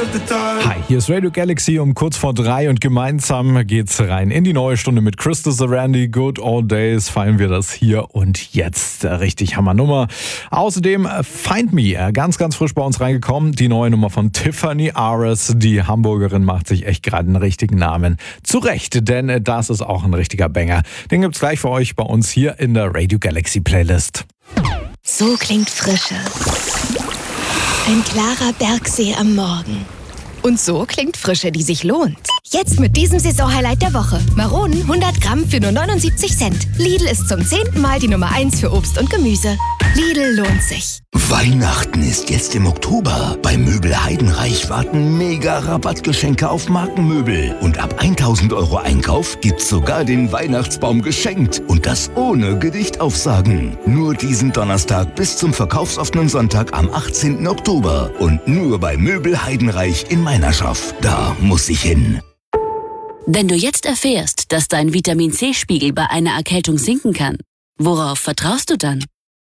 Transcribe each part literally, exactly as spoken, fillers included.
Hi, hier ist Radio Galaxy um kurz vor drei und gemeinsam geht's rein in die neue Stunde mit Crystal Sarandi. Good Old Days feiern wir das hier und jetzt. Richtig Hammernummer. Außerdem Find Me, ganz, ganz frisch bei uns reingekommen. Die neue Nummer von Tiffany Ares. Die Hamburgerin macht sich echt gerade einen richtigen Namen zurecht, denn das ist auch ein richtiger Banger. Den gibt's gleich für euch bei uns hier in der Radio Galaxy Playlist. So klingt Frische. Ein klarer Bergsee am Morgen. Und so klingt Frische, die sich lohnt. Jetzt mit diesem Saisonhighlight der Woche. Maronen hundert Gramm für nur neunundsiebzig Cent. Lidl ist zum zehnten Mal die Nummer eins für Obst und Gemüse. Lidl lohnt sich. Weihnachten ist jetzt im Oktober. Bei Möbel Heidenreich warten mega Rabattgeschenke auf Markenmöbel. Und ab tausend Euro Einkauf gibt's sogar den Weihnachtsbaum geschenkt. Und das ohne Gedichtaufsagen. Nur diesen Donnerstag bis zum verkaufsoffenen Sonntag am achtzehnten Oktober. Und nur bei Möbel Heidenreich in Meinerschaft. Da muss ich hin. Wenn du jetzt erfährst, dass dein Vitamin-C-Spiegel bei einer Erkältung sinken kann, worauf vertraust du dann?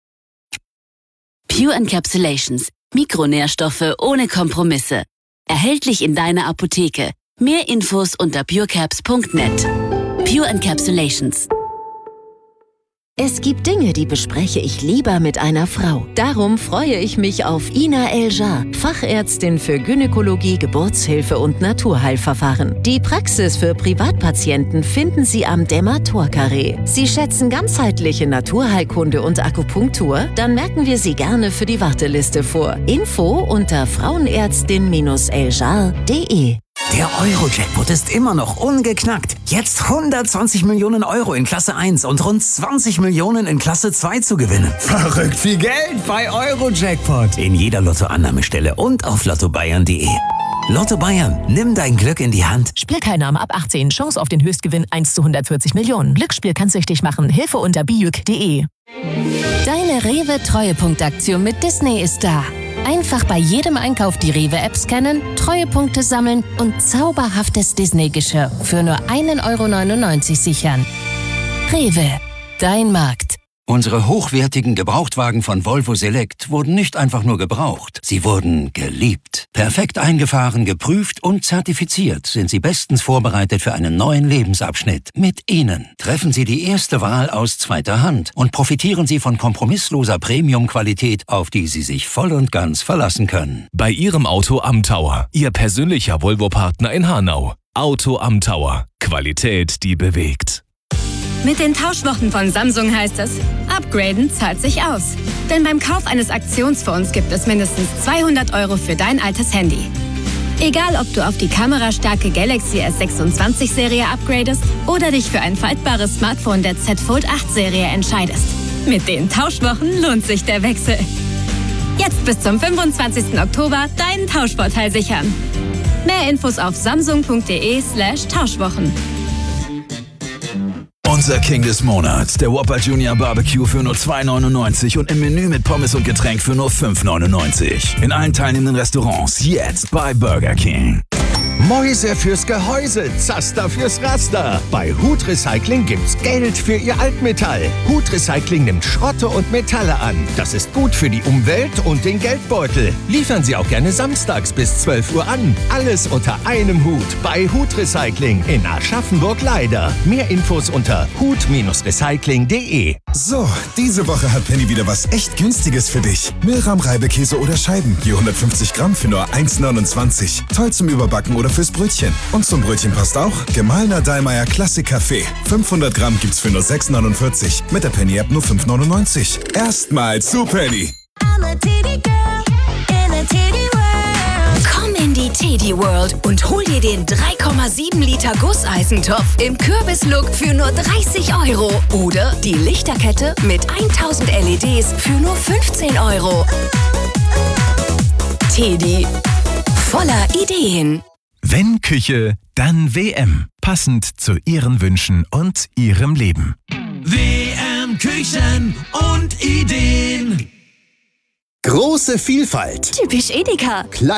Pure Encapsulations. Mikronährstoffe ohne Kompromisse. Erhältlich in deiner Apotheke. Mehr Infos unter purecaps punkt net. Pure Encapsulations. Es gibt Dinge, die bespreche ich lieber mit einer Frau. Darum freue ich mich auf Ina El-Jar, Fachärztin für Gynäkologie, Geburtshilfe und Naturheilverfahren. Die Praxis für Privatpatienten finden Sie am Demator-Carré. Sie schätzen ganzheitliche Naturheilkunde und Akupunktur? Dann merken wir Sie gerne für die Warteliste vor. Info unter frauenärztin eljar punkt de. Der Euro-Jackpot ist immer noch ungeknackt. Jetzt hundertzwanzig Millionen Euro in Klasse eins und rund zwanzig Millionen in Klasse zwei zu gewinnen. Verrückt viel Geld bei Euro-Jackpot. In jeder Lottoannahmestelle und auf lotto bayern punkt de. Lotto Bayern, nimm dein Glück in die Hand. Spielteilnahme ab achtzehn. Chance auf den Höchstgewinn eins zu hundertvierzig Millionen. Glücksspiel kann süchtig machen. Hilfe unter bijuk punkt de. Deine Rewe-Treuepunktaktion mit Disney ist da. Einfach bei jedem Einkauf die Rewe-App scannen, Treuepunkte sammeln und zauberhaftes Disney-Geschirr für nur ein Euro neunundneunzig sichern. Rewe, dein Markt. Unsere hochwertigen Gebrauchtwagen von Volvo Select wurden nicht einfach nur gebraucht, sie wurden geliebt. Perfekt eingefahren, geprüft und zertifiziert sind sie bestens vorbereitet für einen neuen Lebensabschnitt. Mit ihnen treffen Sie die erste Wahl aus zweiter Hand und profitieren Sie von kompromissloser Premium-Qualität, auf die Sie sich voll und ganz verlassen können. Bei Ihrem Auto am Tower, Ihr persönlicher Volvo-Partner in Hanau. Auto am Tower. Qualität, die bewegt. Mit den Tauschwochen von Samsung heißt es, upgraden zahlt sich aus. Denn beim Kauf eines Aktionsfonds gibt es mindestens zweihundert Euro für dein altes Handy. Egal, ob du auf die kamerastarke Galaxy S sechsundzwanzig Serie upgradest oder dich für ein faltbares Smartphone der Z Fold acht Serie entscheidest. Mit den Tauschwochen lohnt sich der Wechsel. Jetzt bis zum fünfundzwanzigsten Oktober deinen Tauschvorteil sichern. Mehr Infos auf samsung punkt de slash Tauschwochen. Unser King des Monats, der Whopper Junior Barbecue für nur zwei neunundneunzig und im Menü mit Pommes und Getränk für nur fünf neunundneunzig. In allen teilnehmenden Restaurants jetzt bei Burger King. Mäuse fürs Gehäuse, Zaster fürs Raster. Bei Hut Recycling gibt's Geld für Ihr Altmetall. Hut Recycling nimmt Schrotte und Metalle an. Das ist gut für die Umwelt und den Geldbeutel. Liefern Sie auch gerne samstags bis zwölf Uhr an. Alles unter einem Hut bei Hut Recycling in Aschaffenburg-Leider. Mehr Infos unter hut recycling punkt de. So, diese Woche hat Penny wieder was echt Günstiges für dich. Milram Reibekäse oder Scheiben, je hundertfünfzig Gramm für nur eins neunundzwanzig. Toll zum Überbacken oder fürs Brötchen. Und zum Brötchen passt auch gemahlener Dallmayr Klassik Kaffee. fünfhundert Gramm gibt's für nur sechs neunundvierzig. Mit der Penny App nur fünf neunundneunzig. Erstmals zu Penny. Komm in die Teddy World und hol dir den drei Komma sieben Liter Gusseisentopf im Kürbislook für nur dreißig Euro. Oder die Lichterkette mit tausend L E Ds für nur fünfzehn Euro. Teddy. Voller Ideen. Wenn Küche, dann W M. Passend zu Ihren Wünschen und Ihrem Leben. W M Küchen und Ideen. Große Vielfalt. Typisch Edeka. Kleine